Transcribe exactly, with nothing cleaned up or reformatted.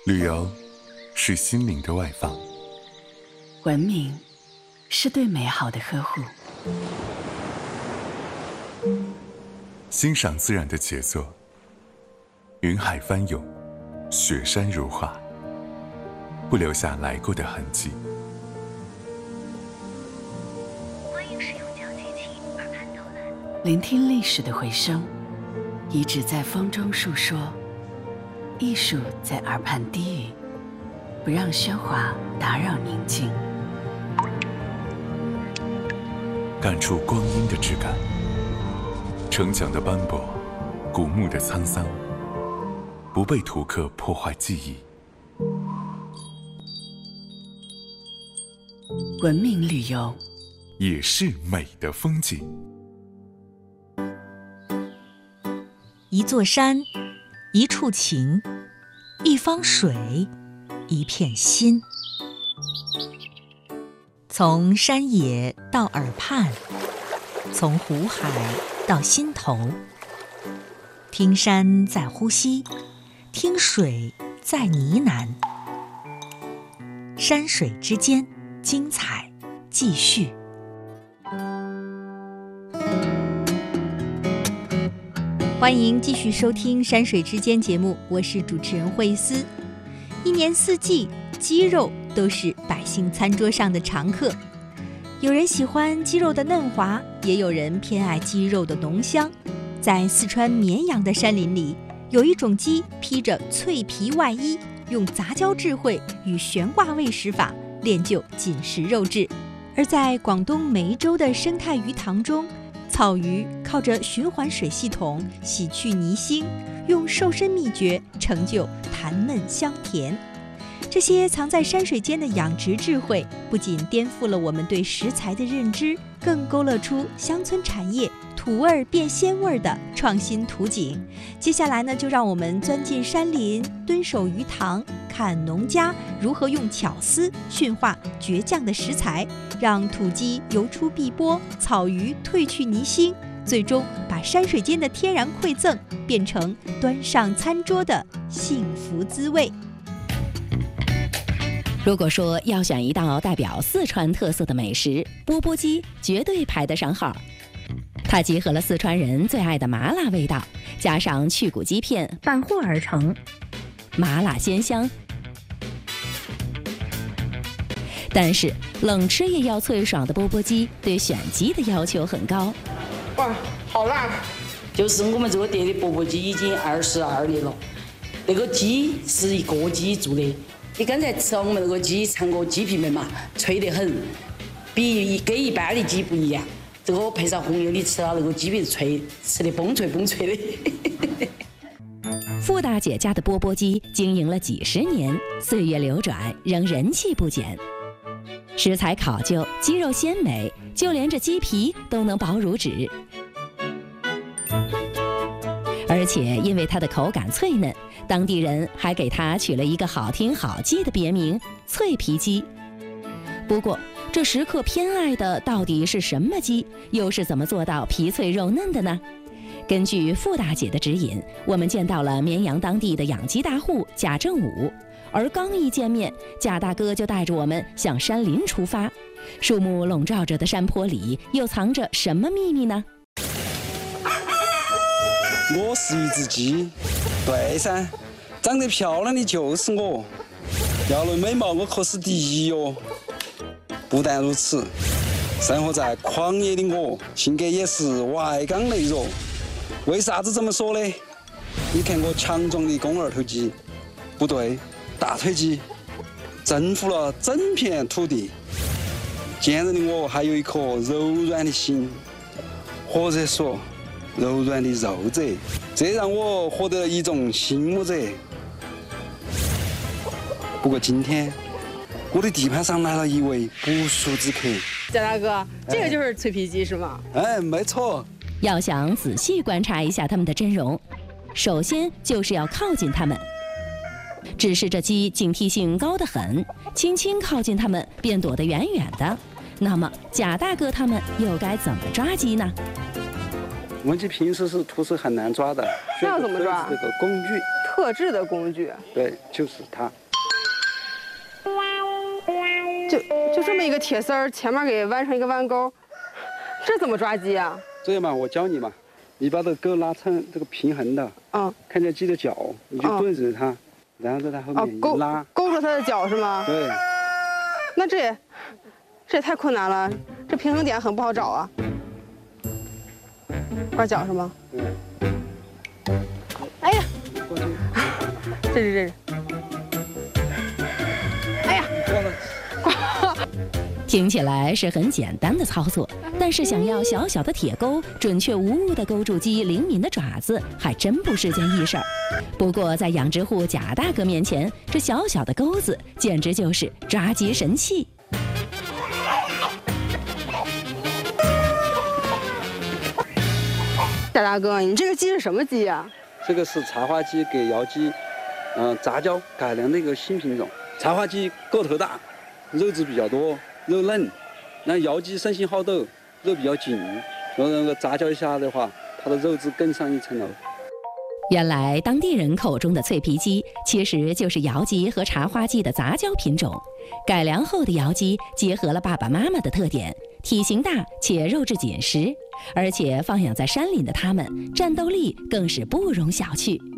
旅游是心灵的外放， 文明是对美好的呵护， 欣赏自然的杰作，云海翻涌，雪山如画，不留下来过的痕迹。 欢迎使用讲解器耳畔导览， 聆听历史的回声，遗址在风中述说，艺术在耳畔低语，不让喧哗打扰宁静， 感触光阴的质感，城墙的斑驳，古墓的沧桑，不被图刻破坏记忆。 文明旅游也是美的风景。 一座山，一处情，一方水，一片心。从山野到耳畔，从湖海到心头，听山在呼吸，听水在呢喃。山水之间，精彩继续。欢迎继续收听《山水之间》节目，我是主持人慧思。一年四季，鸡肉都是百姓餐桌上的常客。有人喜欢鸡肉的嫩滑，也有人偏爱鸡肉的浓香。在四川绵阳的山林里，有一种鸡披着脆皮外衣，用杂交智慧与悬挂喂食法练就紧实肉质。而在广东梅州的生态鱼塘中，草鱼靠着循环水系统洗去泥腥，用瘦身秘诀成就弹嫩香甜。这些藏在山水间的养殖智慧，不仅颠覆了我们对食材的认知，更勾勒出乡村产业土味变鲜味的创新图景。接下来呢，就让我们钻进山林，蹲守鱼塘，看农家如何用巧思驯化倔强的食材，让土鸡游出碧波，草鱼褪去泥腥，最终把山水间的天然馈赠变成端上餐桌的幸福滋味。 如果说要选一道代表四川特色的美食，钵钵鸡绝对排得上号。它集合了四川人最爱的麻辣味道，加上去骨鸡片拌和而成，麻辣鲜香。但是冷吃也要脆爽的钵钵鸡对选鸡的要求很高。 哇，好辣！就是我们这个店的钵钵鸡已经二十二年了，那个鸡是一个鸡做的。你刚才吃了我们那个鸡，尝过鸡皮焖嘛，脆得很，比跟一般的鸡不一样。这个配上红油，你吃了那个鸡皮脆，吃得崩脆崩脆的。 傅大姐家的钵钵鸡经营了几十年，岁月流转，仍人气不减。食材考究，鸡肉鲜美，就连这鸡皮都能薄如纸。而且因为它的口感脆嫩，当地人还给它取了一个好听好记的别名——脆皮鸡。不过，这食客偏爱的到底是什么鸡？又是怎么做到皮脆肉嫩的呢？根据傅大姐的指引，我们见到了绵阳当地的养鸡大户贾正武。而刚一见面，贾大哥就带着我们向山林出发。树木笼罩着的山坡里，又藏着什么秘密呢？ 我是一只鸡，对噻，长得漂亮的就是我。要论美貌，我可是第一哟。不但如此，生活在旷野的我，性格也是外刚内弱。为啥子这么说呢？你看我强壮的肱二头肌，不对，大腿肌，征服了整片土地。坚韧的我还有一颗柔软的心，或者说柔软的肉质，这让我获得了一种醒目者。不过今天，我的地盘上来了一位不速之客。 贾大哥，这个就是脆皮鸡是吗？ 哎，没错。 要想仔细观察一下它们的真容，首先就是要靠近它们。只是这鸡警惕性高得很，轻轻靠近它们便躲得远远的。那么贾大哥他们又该怎么抓鸡呢？ 我们鸡平时是徒手很难抓的， 那要怎么抓？ 这个工具特制的工具。 对，就是它。 就就这么一个铁丝儿，前面给弯成一个弯钩，这怎么抓鸡啊？ 这样嘛，我教你嘛，你把这个钩拉成这个平衡的， 嗯， 看见鸡的脚，你就对着它，然后在它后哦， 面一勾拉， 勾住它的脚是吗？ 对。 那这也这也太困难了，这平衡点很不好找啊。抓脚是吗？ 对。 哎呀， 过去。 这是这是。哎呀， 过了。 听起来是很简单的操作，但是想要小小的铁钩准确无误地勾住鸡灵敏的爪子，还真不是件易事儿。不过在养殖户贾大哥面前，这小小的钩子简直就是抓鸡神器。 贾大哥，你这个鸡是什么鸡啊？ 这个是茶花鸡给窑鸡，嗯、呃，杂交改良的一个新品种。茶花鸡个头大，肉质比较多，肉嫩。那窑鸡生性好斗，肉比较紧，然后那个杂交一下的话，它的肉质更上一层楼。 原来当地人口中的脆皮鸡，其实就是窑鸡和茶花鸡的杂交品种。改良后的窑鸡结合了爸爸妈妈的特点，体型大且肉质紧实，而且放养在山林的它们，战斗力更是不容小觑。